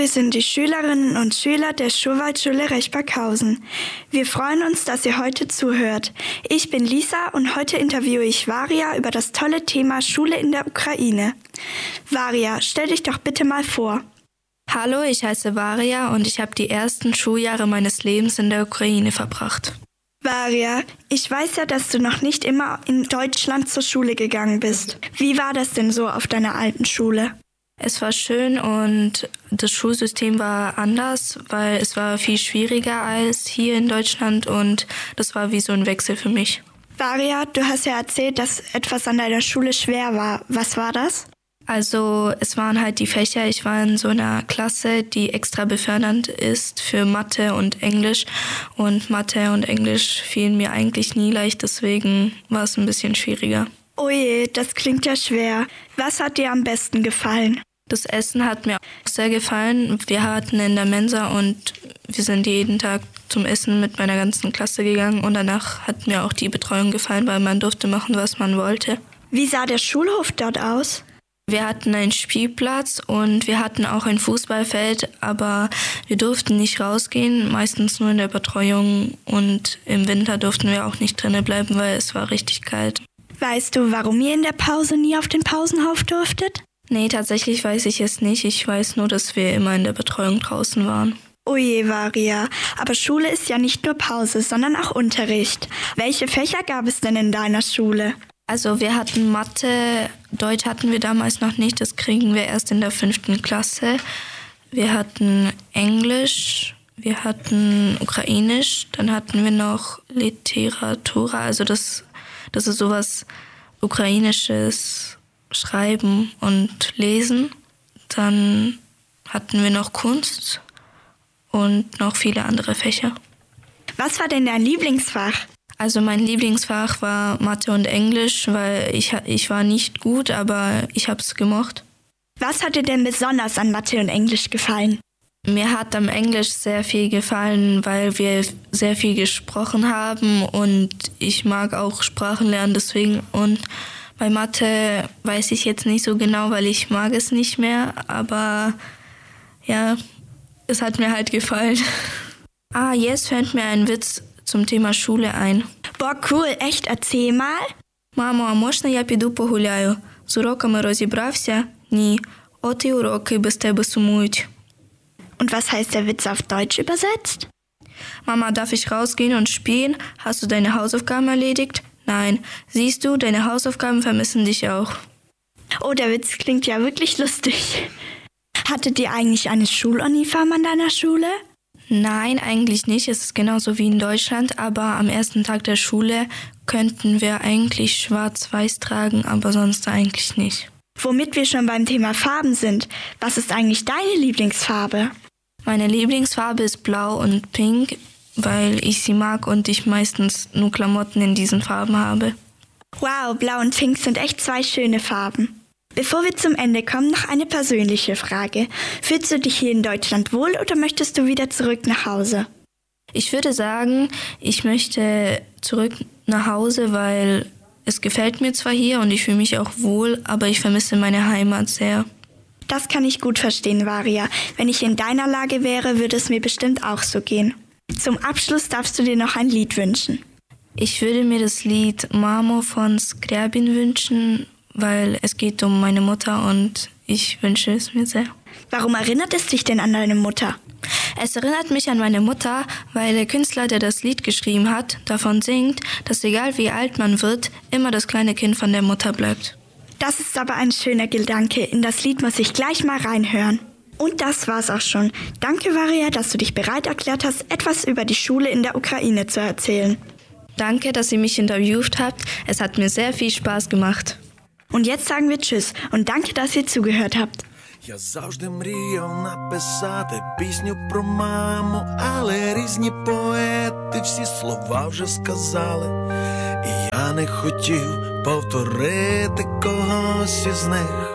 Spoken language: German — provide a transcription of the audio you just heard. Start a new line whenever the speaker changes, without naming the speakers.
Wir sind die Schülerinnen und Schüler der Schurwaldschule Rechberghausen. Wir freuen uns, dass ihr heute zuhört. Ich bin Lisa und heute interviewe ich Varia über das tolle Thema Schule in der Ukraine. Varia, stell dich doch bitte mal vor.
Hallo, ich heiße Varia und ich habe die ersten Schuljahre meines Lebens in der Ukraine verbracht.
Varia, ich weiß ja, dass du noch nicht immer in Deutschland zur Schule gegangen bist. Wie war das denn so auf deiner alten Schule?
Es war schön und das Schulsystem war anders, weil es war viel schwieriger als hier in Deutschland und das war wie so ein Wechsel für mich.
Varia, du hast ja erzählt, dass etwas an deiner Schule schwer war. Was war das?
Also es waren halt die Fächer, ich war in so einer Klasse, die extra befördernd ist für Mathe und Englisch. Und Mathe und Englisch fielen mir eigentlich nie leicht, deswegen war es ein bisschen schwieriger.
Oh je, das klingt ja schwer. Was hat dir am besten gefallen?
Das Essen hat mir auch sehr gefallen. Wir hatten in der Mensa und wir sind jeden Tag zum Essen mit meiner ganzen Klasse gegangen. Und danach hat mir auch die Betreuung gefallen, weil man durfte machen, was man wollte.
Wie sah der Schulhof dort aus?
Wir hatten einen Spielplatz und wir hatten auch ein Fußballfeld, aber wir durften nicht rausgehen, meistens nur in der Betreuung. Und im Winter durften wir auch nicht drinnen bleiben, weil es war richtig kalt.
Weißt du, warum ihr in der Pause nie auf den Pausenhof durftet?
Nee, tatsächlich weiß ich es nicht. Ich weiß nur, dass wir immer in der Betreuung draußen waren.
Oje, Varia. Aber Schule ist ja nicht nur Pause, sondern auch Unterricht. Welche Fächer gab es denn in deiner Schule?
Also wir hatten Mathe, Deutsch hatten wir damals noch nicht, das kriegen wir erst in der 5. Klasse. Wir hatten Englisch, wir hatten Ukrainisch, dann hatten wir noch Literatura, also das ist sowas Ukrainisches, Schreiben und Lesen. Dann hatten wir noch Kunst und noch viele andere Fächer.
Was war denn dein Lieblingsfach?
Also mein Lieblingsfach war Mathe und Englisch, weil ich war nicht gut, aber ich habe es gemocht.
Was hat dir denn besonders an Mathe und Englisch gefallen?
Mir hat am Englisch sehr viel gefallen, weil wir sehr viel gesprochen haben und ich mag auch Sprachen lernen, deswegen. Und bei Mathe weiß ich jetzt nicht so genau, weil ich mag es nicht mehr, aber ja, es hat mir halt gefallen. Jetzt fällt mir ein Witz zum Thema Schule ein.
Boah, cool, echt, erzähl mal.
Мамо, а можна я піду погуляю? З уроками розібрався? Ні. От і уроки без тебе сумують.
Und was heißt der Witz auf Deutsch übersetzt?
Mama, darf ich rausgehen und spielen? Hast du deine Hausaufgaben erledigt? Nein. Siehst du, deine Hausaufgaben vermissen dich auch.
Oh, der Witz klingt ja wirklich lustig. Hattet ihr eigentlich eine Schuluniform an deiner Schule?
Nein, eigentlich nicht. Es ist genauso wie in Deutschland, aber am ersten Tag der Schule könnten wir eigentlich schwarz-weiß tragen, aber sonst eigentlich nicht.
Womit wir schon beim Thema Farben sind, was ist eigentlich deine Lieblingsfarbe?
Meine Lieblingsfarbe ist blau und pink, weil ich sie mag und ich meistens nur Klamotten in diesen Farben habe.
Wow, blau und pink sind echt zwei schöne Farben. Bevor wir zum Ende kommen, noch eine persönliche Frage. Fühlst du dich hier in Deutschland wohl oder möchtest du wieder zurück nach Hause?
Ich würde sagen, ich möchte zurück nach Hause, weil es gefällt mir zwar hier und ich fühle mich auch wohl, aber ich vermisse meine Heimat sehr.
Das kann ich gut verstehen, Varia. Wenn ich in deiner Lage wäre, würde es mir bestimmt auch so gehen. Zum Abschluss darfst du dir noch ein Lied wünschen.
Ich würde mir das Lied Mamo von Skryabin wünschen, weil es geht um meine Mutter und ich wünsche es mir sehr.
Warum erinnert es dich denn an deine Mutter?
Es erinnert mich an meine Mutter, weil der Künstler, der das Lied geschrieben hat, davon singt, dass egal wie alt man wird, immer das kleine Kind von der Mutter bleibt.
Das ist aber ein schöner Gedanke. In das Lied muss ich gleich mal reinhören. Und das war's auch schon. Danke, Varia, dass du dich bereit erklärt hast, etwas über die Schule in der Ukraine zu erzählen.
Danke, dass ihr mich interviewt habt. Es hat mir sehr viel Spaß gemacht.
Und jetzt sagen wir Tschüss und danke, dass ihr zugehört habt.
Я завжди мріяв написати пісню про маму, але різні поети всі слова вже сказали. І я не хотів повторити когось із них.